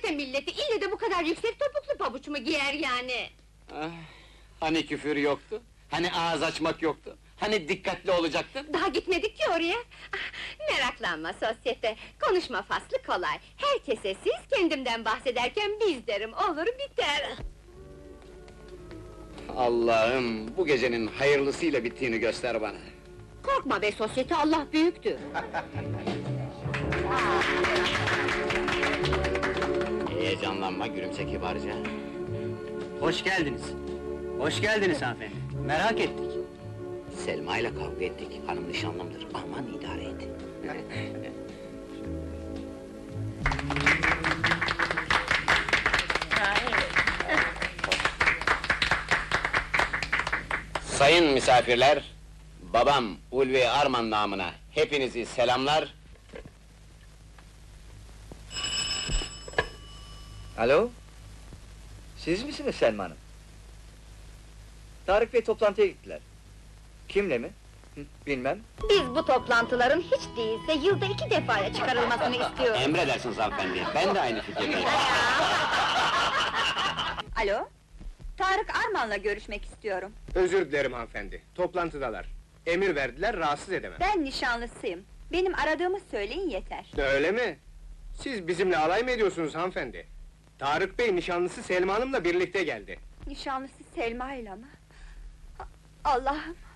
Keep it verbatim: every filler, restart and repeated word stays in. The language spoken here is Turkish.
Lise milleti ille de bu kadar yüksek topuklu pabuç mu giyer yani? Ah, hani küfür yoktu? Hani ağız açmak yoktu? Hani dikkatli olacaktın? Daha gitmedik ki oraya! Ah, meraklanma sosyete, konuşma faslı kolay. Herkese siz, kendimden bahsederken biz derim, olur biter! Allah'ım, bu gecenin hayırlısıyla bittiğini göster bana. Korkma be sosyete, Allah büyüktür! Heyecanlanma, gülümse kibarca. Hoş geldiniz. Hoş geldiniz hanımefendi. Merak ettik. Selma ile kavga ettik, hanım nişanlımdır, aman idare et. Sayın misafirler, babam Ulvi Arman namına hepinizi selamlar. Alo? Siz misiniz Selma Hanım? Tarık Bey toplantıya gittiler. Kimle mi? Hı, bilmem. Biz bu toplantıların hiç değilse yılda iki defaya çıkarılmasını istiyoruz. Emredersiniz hanımefendi, ben de aynı fikirdeyim. Alo? Tarık Arman'la görüşmek istiyorum. Özür dilerim hanımefendi, toplantıdalar. Emir verdiler, rahatsız edemem. Ben nişanlısıyım. Benim aradığımı söyleyin yeter. Öyle mi? Siz bizimle alay mı ediyorsunuz hanımefendi? Tarık Bey nişanlısı Selma Hanım'la birlikte geldi. Nişanlısı Selma ile mi? A- Allah'ım!